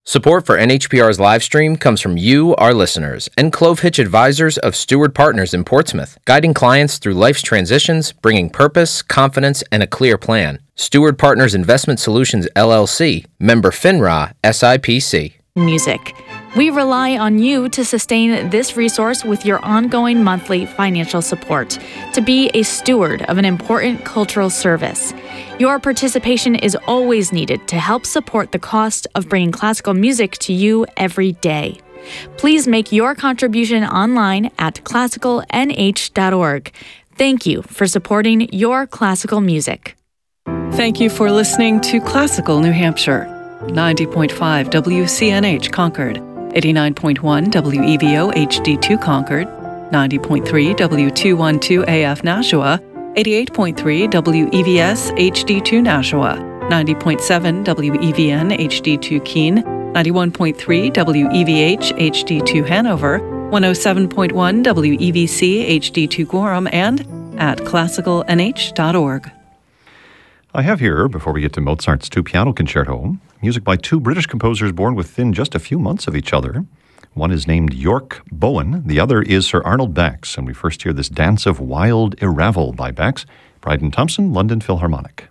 Support for NHPR's live stream comes from you, our listeners, and Clove Hitch Advisors of Steward Partners in Portsmouth, guiding clients through life's transitions, bringing purpose, confidence, and a clear plan. Steward Partners Investment Solutions, LLC, member FINRA, SIPC. Music. We rely on you to sustain this resource with your ongoing monthly financial support to be a steward of an important cultural service. Your participation is always needed to help support the cost of bringing classical music to you every day. Please make your contribution online at classicalnh.org. Thank you for supporting your classical music. Thank you for listening to Classical New Hampshire. 90.5 WCNH Concord, 89.1 WEVO HD2 Concord, 90.3 W212 AF Nashua, 88.3 WEVS HD2 Nashua, 90.7 WEVN HD2 Keene, 91.3 WEVH HD2 Hanover, 107.1 WEVC HD2 Gorham, and at classicalnh.org. I have here, before we get to Mozart's two piano concerto, music by two British composers born within just a few months of each other. One is named York Bowen, the other is Sir Arnold Bax, and we first hear this Dance of Wild Iravel by Bax, Bryden Thompson, London Philharmonic.